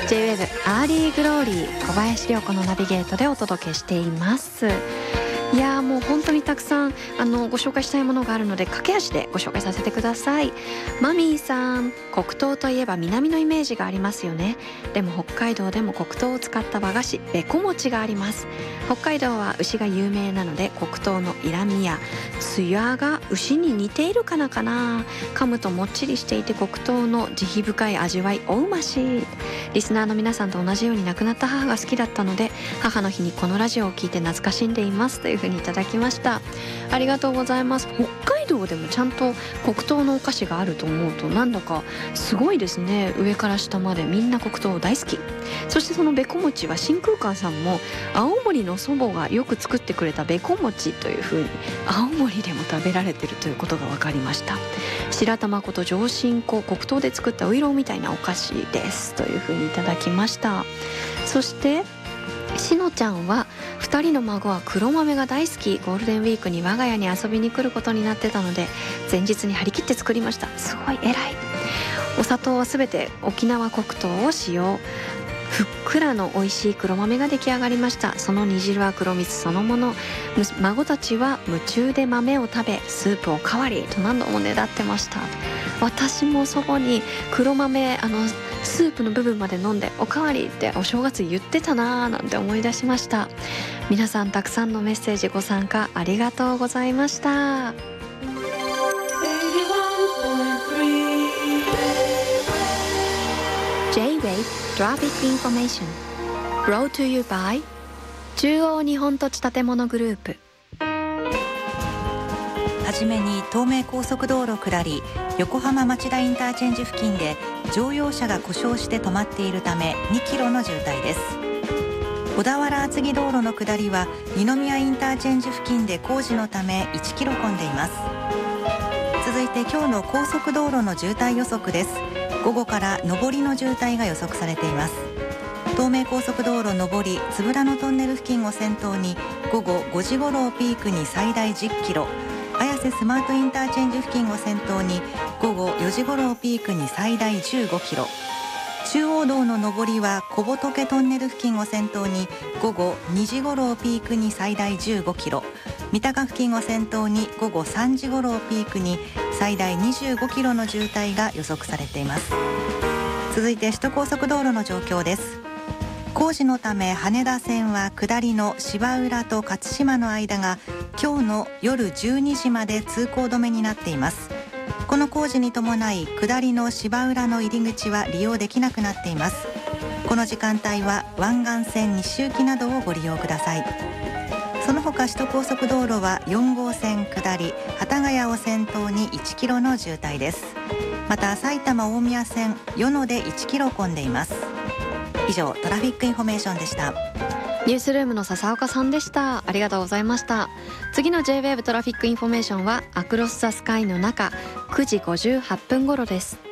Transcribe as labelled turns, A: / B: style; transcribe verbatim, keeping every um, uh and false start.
A: ジェイウェーブ アーリーグローリー、小林涼子のナビゲートでお届けしています。いやーもう本当にたくさんあのご紹介したいものがあるので、駆け足でご紹介させてください。マミーさん、黒糖といえば南のイメージがありますよね。でも北海道でも黒糖を使った和菓子べこ餅があります。北海道は牛が有名なので、黒糖のイラミやツヤが牛に似ているかなかな。噛むともっちりしていて黒糖の慈悲深い味わい、おうまし。リスナーの皆さんと同じように亡くなった母が好きだったので、母の日にこのラジオを聞いて懐かしんでいますというふうにいただきました。ありがとうございます。北海道でもちゃんと黒糖のお菓子があると思うと、なんだかすごいですね。上から下までみんな黒糖大好き。そしてそのべこ餅は真空管さんも青森の祖母がよく作ってくれたべこ餅というふうに青森でも食べられているということが分かりました。白玉粉と上新粉、黒糖で作ったウイローみたいなお菓子ですというふうにいただきました。そしてしのちゃんは、ふたりの孫は黒豆が大好き。ゴールデンウィークに我が家に遊びに来ることになってたので、前日に張り切って作りました。すごい偉い。お砂糖はすべて沖縄黒糖を使用。ふっくらの美味しい黒豆が出来上がりました。その煮汁は黒蜜そのもの。孫たちは夢中で豆を食べ、スープおかわりと何度もねだってました。私も祖母に黒豆あのスープの部分まで飲んでおかわりってお正月言ってたなーなんて思い出しました。皆さんたくさんのメッセージご参加ありがとうございました。J-Wave Traffic Information Brought to you by 中央日本土地建物グループ。
B: はじめに東名高速道路下り横浜町田インターチェンジ付近で乗用車が故障して止まっているためにキロの渋滞です。小田原厚木道路の下りは二宮インターチェンジ付近で工事のためいちキロ混んでいます。続いて今日の高速道路の渋滞予測です。午後から上りの渋滞が予測されています。東名高速道路上りつぶらのトンネル付近を先頭に午後ごじ頃をピークに最大じゅっキロ、綾瀬スマートインターチェンジ付近を先頭に午後よじ頃をピークに最大じゅうごキロ、中央道の上りは小仏トンネル付近を先頭に午後にじ頃をピークに最大じゅうごキロ、三鷹付近を先頭に午後さんじ頃をピークに最大にじゅうごキロの渋滞が予測されています。続いて首都高速道路の状況です。工事のため羽田線は下りの芝浦と勝島の間が今日の夜じゅうにじまで通行止めになっています。この工事に伴い下りの芝浦の入り口は利用できなくなっています。この時間帯は湾岸線西行きなどをご利用ください。その他首都高速道路はよん号線下り幡ヶ谷を先頭にいちキロの渋滞です。また埼玉大宮線与野でいちキロ混んでいます。以上トラフィックインフォメーションでした。
A: ニュースルームの笹岡さんでした。ありがとうございました。次の J-ウェーブ トラフィックインフォメーションはアクロスザスカイの中くじごじゅうはっぷん頃です。